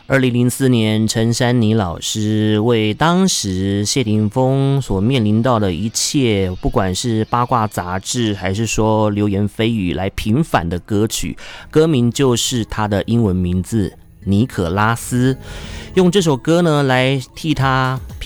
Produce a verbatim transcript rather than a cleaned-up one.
二零零四年，陈珊妮老师为当时谢霆锋所面临到的一切，不管是八卦杂志还是说流言蜚语来平反的歌曲，歌名就是他的英文名字尼可拉斯，用这首歌呢来替他